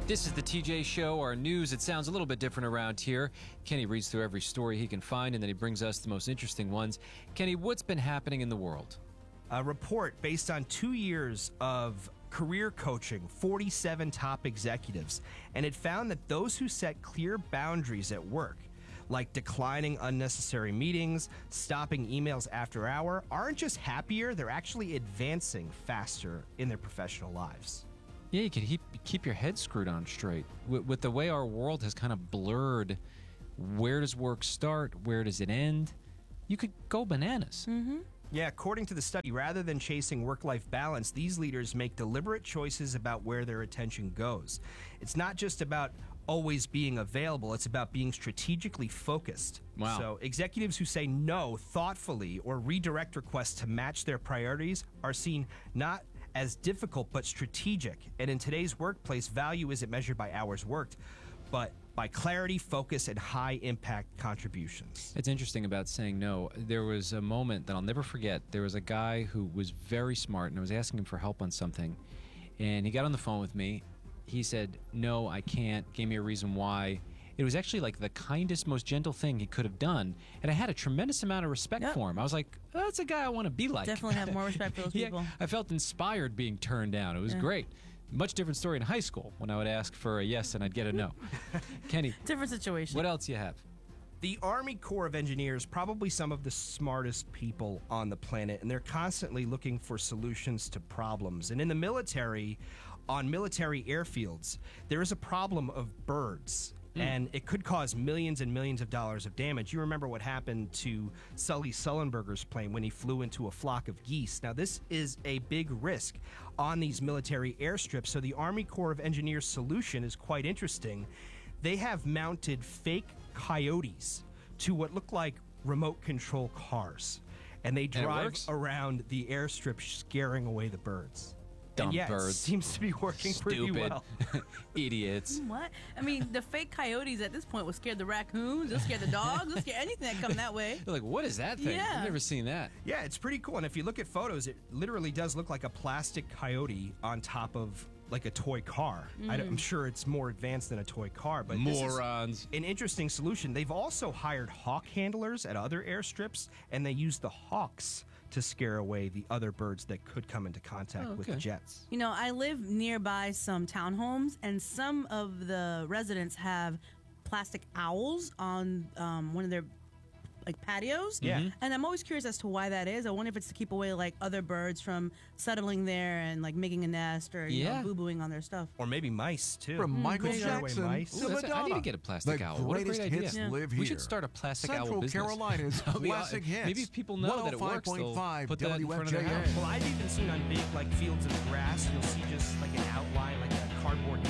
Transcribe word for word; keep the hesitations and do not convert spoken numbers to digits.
This is the T J Show, our news. It sounds a little bit different around here. Kenny reads through every story he can find, and then he brings us the most interesting ones. Kenny, what's been happening in the world? A report based on two years of career coaching, forty-seven top executives, and it found that those who set clear boundaries at work, like declining unnecessary meetings, stopping emails after hour, aren't just happier, they're actually advancing faster in their professional lives. Yeah, you can keep, keep your head screwed on straight. With, with the way our world has kind of blurred, where does work start? Where does it end? You could go bananas. Mm-hmm. Yeah, according to the study, rather than chasing work-life balance, these leaders make deliberate choices about where their attention goes. It's not just about always being available, it's about being strategically focused. Wow. So executives who say no thoughtfully or redirect requests to match their priorities are seen not as difficult but strategic. And in today's workplace, value isn't measured by hours worked, but by clarity, focus, and high-impact contributions. It's interesting about saying no. There was a moment that I'll never forget. There was a guy who was very smart, and I was asking him for help on something. And he got on the phone with me. He said, no, I can't, gave me a reason why. It was actually like the kindest, most gentle thing he could have done. And I had a tremendous amount of respect Yep. for him. I was like, oh, that's a guy I want to be like. Definitely have more respect for those Yeah, people. I felt inspired being turned down. It was Yeah. great. Much different story in high school when I would ask for a yes and I'd get a no. Kenny, Different situation. what else you have? The Army Corps of Engineers, probably some of the smartest people on the planet, and they're constantly looking for solutions to problems. And in the military, on military airfields, there is a problem of birds. And it could cause millions and millions of dollars of damage. You remember what happened to Sully Sullenberger's plane when he flew into a flock of geese. Now, this is a big risk on these military airstrips. So the Army Corps of Engineers solution is quite interesting. They have mounted fake coyotes to what look like remote control cars. And they it drive works? around the airstrip, scaring away the birds. Dumb and yeah, birds. it seems to be working pretty Stupid. well. Idiots. What? I mean, the fake coyotes at this point will scare the raccoons, they'll scare the dogs, they'll scare anything that come that way. You're like, what is that thing? Yeah. I've never seen that. Yeah, it's pretty cool. And if you look at photos, it literally does look like a plastic coyote on top of like a toy car. I am sure it's more advanced than a toy car, but this is Morons. an interesting solution. They've also hired hawk handlers at other airstrips, and they use the hawks to scare away the other birds that could come into contact Oh, with okay. the jets. You know, I live nearby some townhomes, and some of the residents have plastic owls on um, one of their like patios. Yeah. Mhm. And I'm always curious as to why that is. I wonder if it's to keep away like other birds from settling there and like making a nest or you Yeah. know, boo-booing on their stuff. Or maybe mice, too. From Michael Could scare away Jackson mice. to Ooh, that's- I Madonna. need to get a plastic the owl. What a greatest great idea. hits Yeah. live We here. should start a plastic Central owl business. Carolina's That'll be classic aw- hits. Maybe if people know that it works, they'll one oh five put that in front of their W F J A. house. Well, I've even seen on big like fields of grass, you'll see just like an outline, like a cardboard